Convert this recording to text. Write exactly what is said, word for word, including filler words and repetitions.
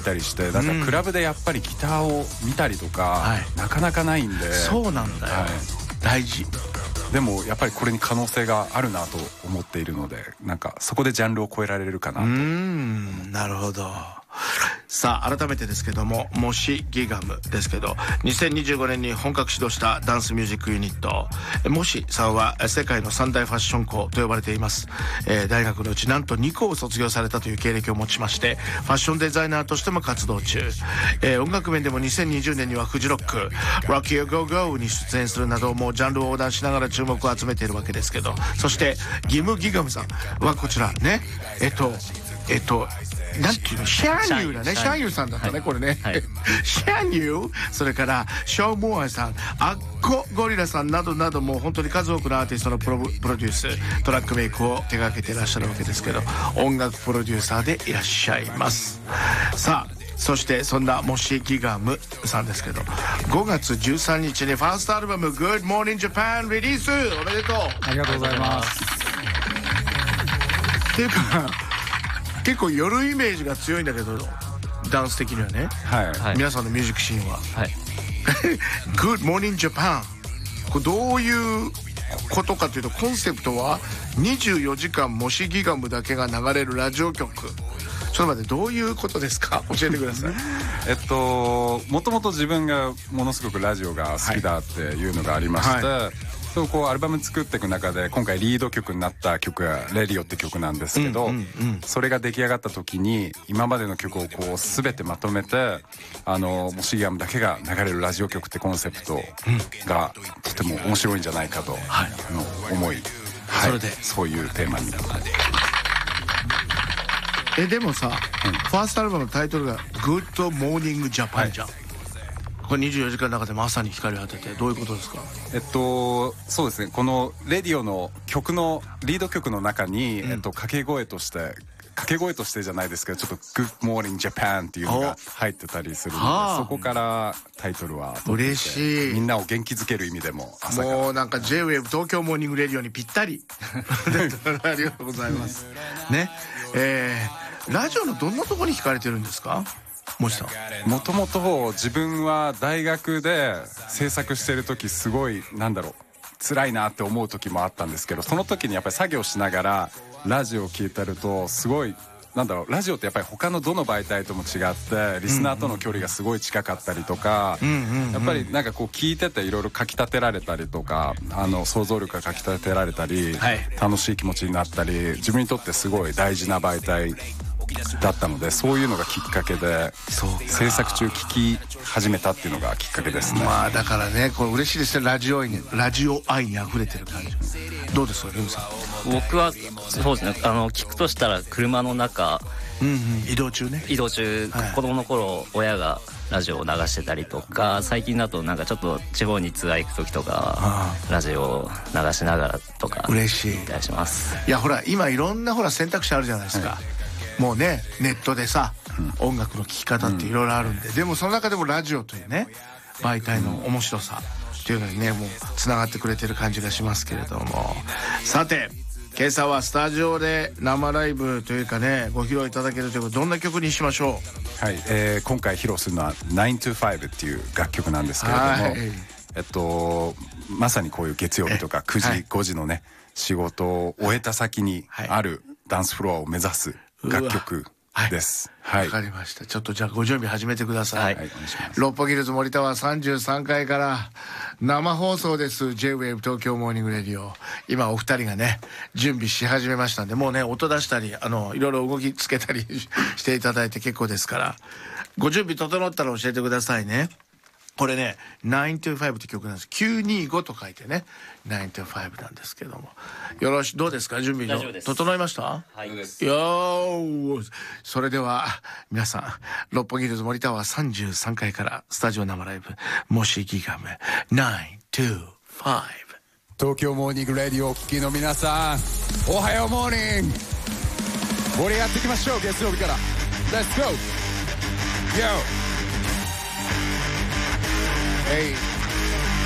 たりして、だからクラブでやっぱりギターを見たりとか、はい、なかなかないんで。 そうなんだよ、はい、大事。 でもやっぱりこれに可能性があるなと思っているので、なんかそこでジャンルを超えられるかなと。うーん、なるほど。さあ改めてですけども、モシギガムですけど、にせんにじゅうごねんに本格始動したダンスミュージックユニットモシさんは世界の三大ファッション校と呼ばれています、えー、大学のうちなんとにこを卒業されたという経歴を持ちまして、ファッションデザイナーとしても活動中、えー、音楽面でもにせんにじゅうねんにはフジロック Rock You Go Go に出演するなど、もうジャンルを横断しながら注目を集めているわけですけど、そしてギムギガムさんはこちらね、えっとえっとなんていうの、シャーニューだね、シャーニューさんだったね、はい、これね、はい、シャーニュー、それからショーモアさん、アッコゴリラさんなどなど、もう本当に数多くのアーティストのプロ、プロデュース、トラックメイクを手掛けていらっしゃるわけですけど、音楽プロデューサーでいらっしゃいます。さあそしてそんなモシギガムさんですけど、ごがつじゅうさんにちにファーストアルバム Good Morning Japan リリース、おめでとう。 ありがとうございます。 っていうか結構夜イメージが強いんだけど、ダンス的にはね、はい、皆さんのミュージックシーンは、はい、Good Morning Japan、 これどういうことかというと、コンセプトはにじゅうよじかんモシギガムだけが流れるラジオ局。ちょっと待って、どういうことですか、教えてください。 えっともともと自分がものすごくラジオが好きだっていうのがありまして、はいはい、そうこうアルバム作っていく中で、今回リード曲になった曲がレディオって曲なんですけど、うんうんうん、それが出来上がった時に今までの曲をこう全てまとめて、あのモシギガムだけが流れるラジオ曲ってコンセプトがとても面白いんじゃないかと、はい、思い、はい、それでそういうテーマになって。 えでもさ、うん、ファーストアルバムのタイトルが Good Morning Japan じゃん、はい、これにじゅうよじかんの中でも朝に光を当てて、どういうことですか？ えっとそうですね、このレディオの曲のリード曲の中に、うん、えっと掛け声として掛け声としてじゃないですけど、ちょっと Good Morning Japan っていうのが入ってたりするので、そこからタイトルは嬉しい。 みんなを元気づける意味でも朝からもうなんか J-ウェーブ 東京モーニングレディオにぴったりありがとうございますね。えー、ラジオのどんなところに惹かれてるんですか？もしさん。 もともと自分は大学で制作してる時、すごいなんだろう辛いなって思う時もあったんですけど、その時にやっぱり作業しながらラジオを聞いてると、すごいなんだろう、ラジオってやっぱり他のどの媒体とも違ってリスナーとの距離がすごい近かったりとか、やっぱりなんかこう聞いてていろいろかきたてられたりとか、あの想像力がかきたてられたり、はい、楽しい気持ちになったり、自分にとってすごい大事な媒体だったので、そういうのがきっかけで制作中聞き始めたっていうのがきっかけですね。 まあだからね、これ嬉しいですね、ラジオ愛にラジオ愛にあふれてる感じ。どうですかルンさん？ 僕はそうですね、あの聞くとしたら車の中、 うんうん、移動中ね、 移動中、はい、子供の頃親がラジオを流してたりとか、最近だとなんかちょっと地方にツアー行く時とかラジオを流しながらとか嬉しい。 いたりします。 いやほら今いろんなほら選択肢あるじゃないですか、はい、もうねネットでさ、うん、音楽の聴き方っていろいろあるんで、うん、でもその中でもラジオというね媒体の面白さっていうのにねもうつながってくれてる感じがしますけれども、さて今朝はスタジオで生ライブというかねご披露いただけるということで、どんな曲にしましょう？ はい、えー、今回披露するのはナイントゥファイブっていう楽曲なんですけれども、はい、えっとまさにこういう月曜日とかくじ、はい、ごじのね仕事を終えた先にあるダンスフロアを目指す楽曲です。はい、 わかりました。ちょっとじゃあご準備始めてください。 はい、お願いします。 六本木ヒルズ森タワーさんじゅうさんかいから生放送です。 J-ウェーブ 東京モーニングレディオ。今お二人がね準備し始めましたんで、もうね音出したりあのいろいろ動きつけたりしていただいて結構ですから、ご準備整ったら教えてくださいね。これねナイントゥファイブって曲なんです。きゅうにごと書いてねナイントゥファイブなんですけども、よろしどうですか準備の整いました？ はい、よーそれでは皆さん六本木ヒルズ森タワーさんじゅうさんかいからスタジオ生ライブモシギガムナイントゥファイブ。 東京モーニングレディオお聞きの皆さん、おはようモーニング。盛り上がっていきましょう。月曜日から Let's go Yo Hey